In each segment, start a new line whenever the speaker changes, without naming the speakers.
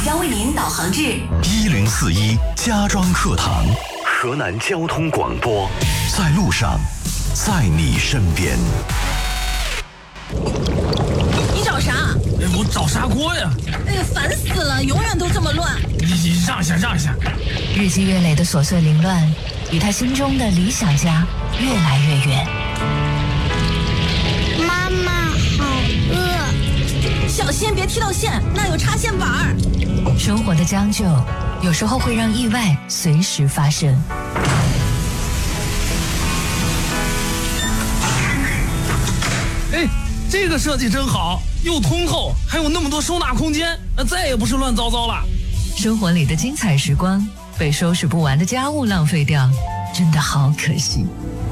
将为您导航至
1041家装课堂，河南交通广播，在路上，在你身边。
你找啥？
我找砂锅呀！
哎呀，烦死了，永远都这么乱。
你让一下。
日积月累的琐碎凌乱，与他心中的理想家越来越远。
妈妈好饿，
小心别踢到线，那有插线板儿。
生活的将就，有时候会让意外随时发生。
哎，这个设计真好，又通透，还有那么多收纳空间，再也不是乱糟糟了。
生活里的精彩时光，被收拾不完的家务浪费掉，真的好可惜。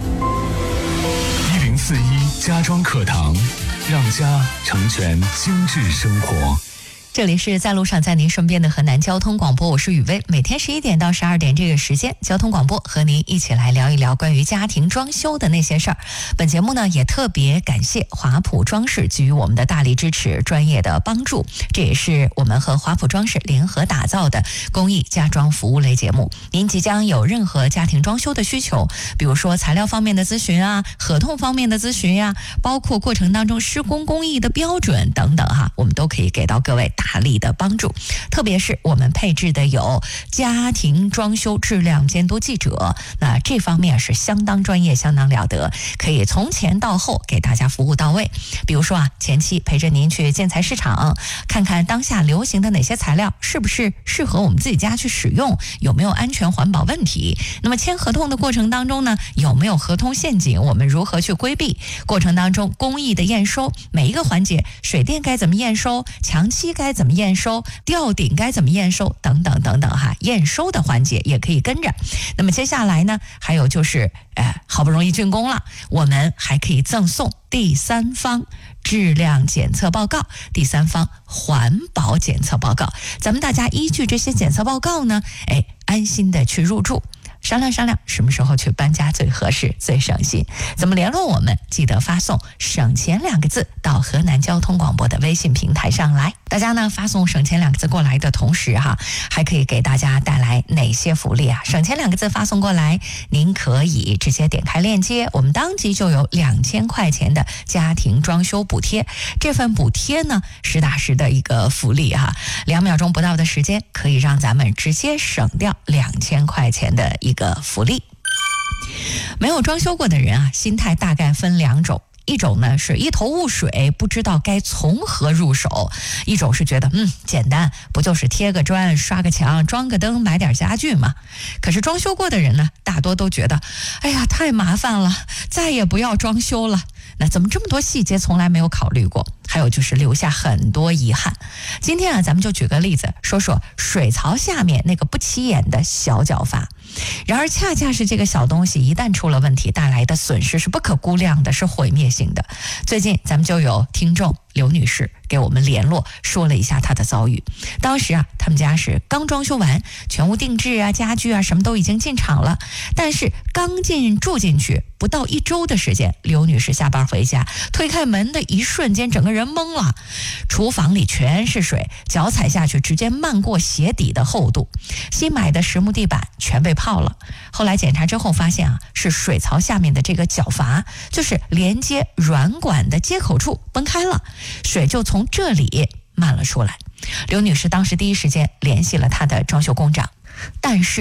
1041家装课堂，让家成全精致生活。
这里是在路上在您身边的河南交通广播，我是雨薇。每天11点到12点这个时间，交通广播和您一起来聊一聊关于家庭装修的那些事儿。本节目呢也特别感谢华普装饰给予我们的大力支持、专业的帮助，这也是我们和华普装饰联合打造的公益家装服务类节目。您即将有任何家庭装修的需求，比如说材料方面的咨询啊，合同方面的咨询啊，包括过程当中施工工艺的标准等等哈，我们都可以给到各位大力的帮助。特别是我们配置的有家庭装修质量监督记者，那这方面是相当专业、相当了得，可以从前到后给大家服务到位。比如说啊，前期陪着您去建材市场，看看当下流行的哪些材料是不是适合我们自己家去使用，有没有安全环保问题。那么签合同的过程当中呢，有没有合同陷阱，我们如何去规避。过程当中工艺的验收，每一个环节，水电该怎么验收，墙漆该怎么验收，吊顶该怎么验收，等等等等哈，验收的环节也可以跟着。那么接下来呢，还有就是好不容易竣工了，我们还可以赠送第三方质量检测报告、第三方环保检测报告。咱们大家依据这些检测报告呢，安心的去入住。商量什么时候去搬家最合适、最省心。怎么联络我们？记得发送省钱2个字到河南交通广播的微信平台上来。大家呢发送省钱2个字过来的同时哈，还可以给大家带来哪些福利啊？省钱2个字发送过来，您可以直接点开链接，我们当即就有2000块钱的家庭装修补贴。这份补贴呢，实打实的一个福利哈，2秒钟不到的时间，可以让咱们直接省掉2000块钱的一个福利。没有装修过的人啊，心态大概分2种。一种呢是一头雾水，不知道该从何入手；一种是觉得简单，不就是贴个砖、刷个墙、装个灯、买点家具吗？可是装修过的人呢，大多都觉得哎呀太麻烦了，再也不要装修了。那怎么这么多细节从来没有考虑过？还有就是留下很多遗憾。今天啊，咱们就举个例子，说说水槽下面那个不起眼的小角阀。然而恰恰是这个小东西一旦出了问题，带来的损失是不可估量的，是毁灭性的。最近咱们就有听众刘女士给我们联络，说了一下她的遭遇。当时啊，他们家是刚装修完，全屋定制啊、家具啊什么都已经进场了，但是刚住进去不到1周的时间，刘女士下班回家，推开门的一瞬间，整个人懵了。厨房里全是水，脚踩下去直接漫过鞋底的厚度，新买的实木地板全被泡了。后来检查之后发现啊，是水槽下面的这个角阀，就是连接软管的接口处崩开了，水就从这里漫了出来。刘女士当时第一时间联系了她的装修工长，但是